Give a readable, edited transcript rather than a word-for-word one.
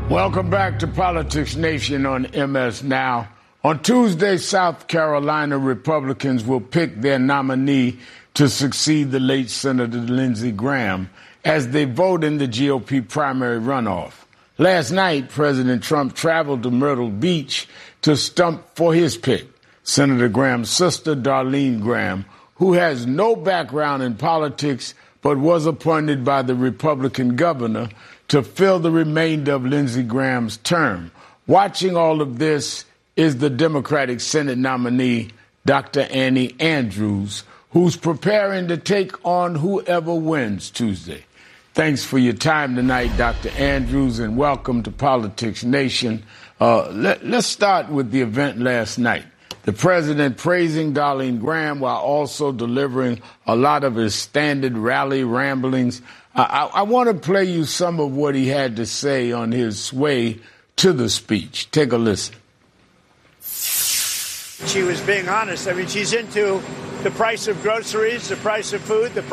Welcome back to Politics Nation on MS Now. On Tuesday, South Carolina Republicans will pick their nominee to succeed the late Senator Lindsey Graham as they vote in the GOP primary runoff. Last night, President Trump traveled to Myrtle Beach to stump for his pick, Senator Graham's sister, Darlene Graham, who has no background in politics but was appointed by the Republican governor to fill the remainder of Lindsey Graham's term. Watching all of this is the Democratic Senate nominee, Dr. Annie Andrews, who's preparing to take on whoever wins Tuesday. Thanks for your time tonight, Dr. Andrews, and welcome to Politics Nation. Let's start with the event last night. The president praising Darlene Graham while also delivering a lot of his standard rally ramblings. I want to play you some of what he had to say on his way to the speech. Take a listen. She was being honest. I mean, she's into the price of groceries, the price of food, the